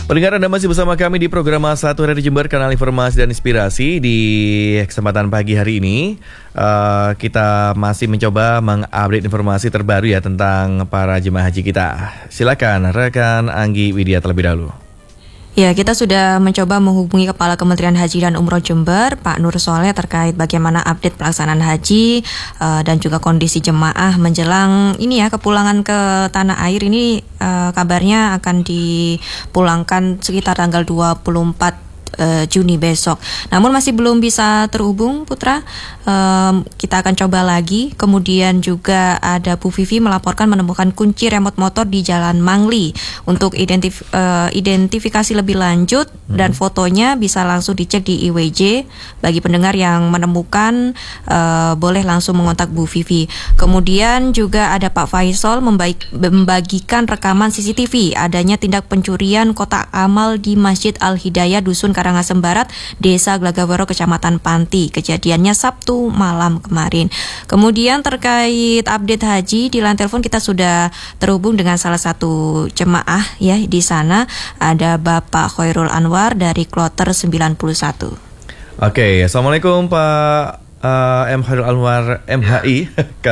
Pendengar, Anda masih bersama kami di program Satu Radio Jember, kanal informasi dan inspirasi. Di kesempatan pagi hari ini kita masih mencoba mengupdate informasi terbaru ya tentang para jemaah haji kita. Silakan rekan Anggi Widya terlebih dahulu. Ya, kita sudah mencoba menghubungi Kepala Kementerian Haji dan Umroh Jember, Pak Nur Soleh, terkait bagaimana update pelaksanaan haji dan juga kondisi jemaah menjelang ini ya kepulangan ke tanah air ini. Kabarnya akan dipulangkan sekitar tanggal 24 Juni besok. Namun masih belum bisa terhubung, Putra. Kita akan coba lagi. Kemudian juga ada Bu Vivi melaporkan menemukan kunci remote motor di Jalan Mangli. Untuk identifikasi lebih lanjut dan fotonya bisa langsung dicek di IWJ. Bagi pendengar yang menemukan, boleh langsung mengontak Bu Vivi. Kemudian juga ada Pak Faisal membagikan rekaman CCTV adanya tindak pencurian kotak amal di Masjid Al-Hidayah Dusun Karangasem Barat, Desa Glagawaro, Kecamatan Panti. Kejadiannya Sabtu malam kemarin. Kemudian terkait update haji, di line telepon kita sudah terhubung dengan salah satu jemaah ya di sana. Ada Bapak Khairul Anwar dari Kloter 91. Oke, Assalamualaikum Pak M. Khairul Anwar MHI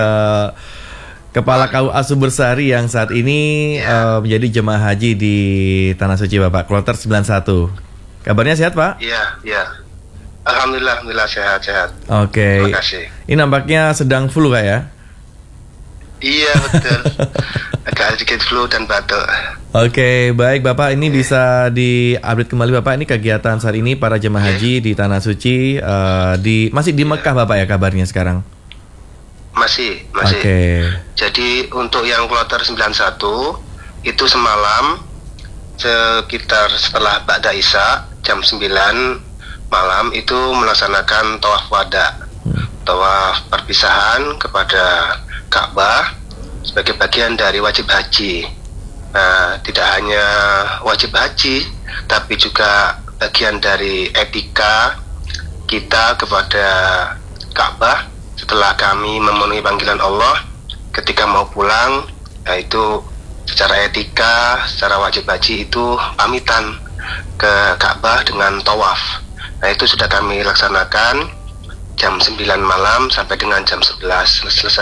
Kepala KUA Sumbersari yang saat ini menjadi jemaah haji di Tanah Suci Bapak, Kloter 91. Kabarnya sehat, Pak? Iya. Alhamdulillah sehat. Oke. Terima kasih. Ini nampaknya sedang flu, Kak, ya? Iya, betul. Agak sedikit flu dan batuk. Oke, baik Bapak. Ini bisa di-update kembali, Bapak. Ini kegiatan saat ini para jemaah haji di Tanah Suci. Masih di Mekah, Bapak, ya kabarnya sekarang? Masih. Oke. Jadi untuk yang Kloter 91, itu semalam sekitar setelah Ba'da Isya jam 9 malam itu melaksanakan tawaf wada, tawaf perpisahan kepada Ka'bah sebagai bagian dari wajib haji. Nah, tidak hanya wajib haji, tapi juga bagian dari etika kita kepada Ka'bah setelah kami memenuhi panggilan Allah ketika mau pulang, yaitu secara etika, secara wajib haji itu pamitan ke Ka'bah dengan tawaf. Nah, itu sudah kami laksanakan jam 9 malam sampai dengan jam 11 selesai.